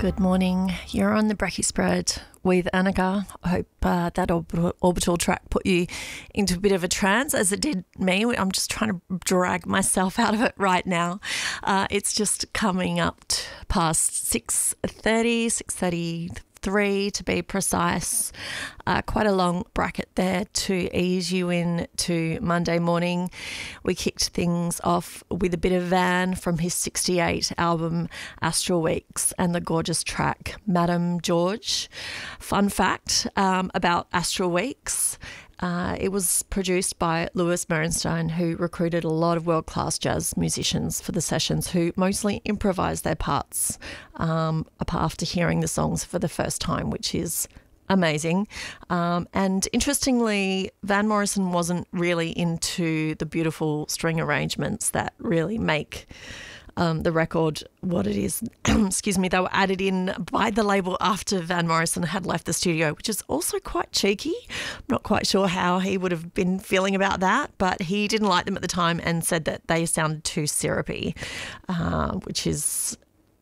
Good morning. You're on the Brekkie Spread with Annika. I hope that orbital track put you into a bit of a trance, as it did me. I'm just trying to drag myself out of it right now. It's just coming up past 6:30, 6:33 to be precise. Quite a long bracket there to ease you in to Monday morning. We kicked things off with a bit of Van from his 68 album Astral Weeks and the gorgeous track Madame George. Fun fact about Astral Weeks. It was produced by Louis Merenstein, who recruited a lot of world-class jazz musicians for the sessions who mostly improvised their parts after hearing the songs for the first time, which is amazing. And interestingly, Van Morrison wasn't really into the beautiful string arrangements that really make the record what it is. Excuse me. They were added in by the label after Van Morrison had left the studio, which is also quite cheeky. I'm not quite sure how he would have been feeling about that, but he didn't like them at the time and said that they sounded too syrupy, which is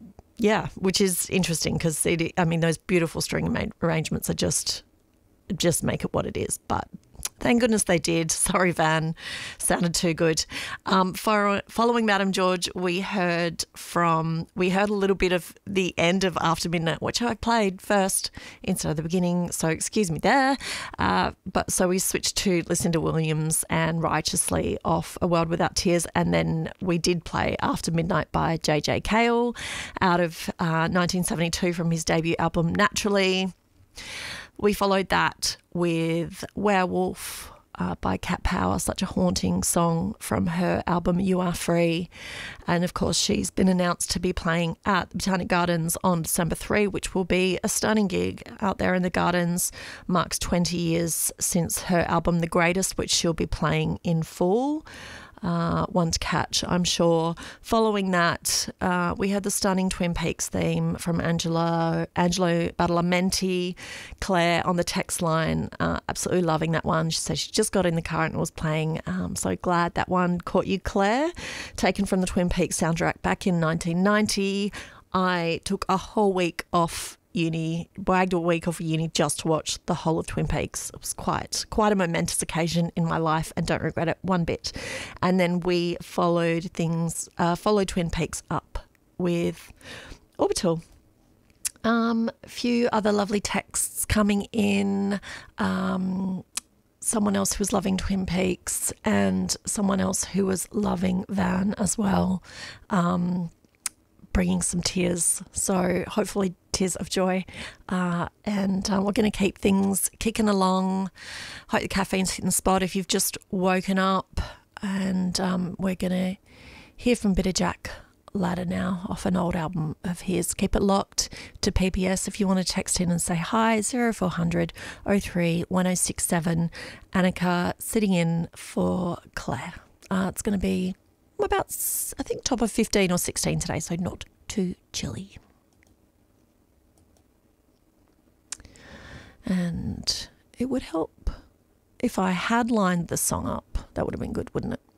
interesting because, those beautiful string arrangements are just make it what it is. But thank goodness they did. Sorry, Van. Sounded too good. Following Madame George, we heard a little bit of the end of After Midnight, which I played first instead of the beginning, so excuse me there. So we switched to Lucinda Williams and Righteously off A World Without Tears, and then we did play After Midnight by J.J. Cale out of 1972 from his debut album Naturally. We followed that with Werewolf by Cat Power, such a haunting song from her album You Are Free. And of course, she's been announced to be playing at the Botanic Gardens on December 3, which will be a stunning gig out there in the gardens. Marks 20 years since her album The Greatest, which she'll be playing in full. One to catch, I'm sure. Following that, we had the stunning Twin Peaks theme from Angelo Badalamenti. Claire on the text line, absolutely loving that one. She said she just got in the car and was playing. So glad that one caught you, Claire. Taken from the Twin Peaks soundtrack back in 1990. I took a whole week off uni, wagged a week off uni just to watch the whole of Twin Peaks. It was quite a momentous occasion in my life and don't regret it one bit. And then we followed Twin Peaks up with Orbital. A few other lovely texts coming in. Someone else who was loving Twin Peaks and someone else who was loving Van as well. Bringing some tears, so hopefully tears of joy, and we're going to keep things kicking along. Hope the caffeine's hitting the spot if you've just woken up, and we're going to hear from Bitter Jack Ladder now off an old album of his. Keep it locked to PPS if you want to text in and say hi. 0400 03 1067. Annika sitting in for Claire. It's going to be about, I think, top of 15 or 16 today, so not too chilly. And it would help if I had lined the song up. That would have been good, wouldn't it?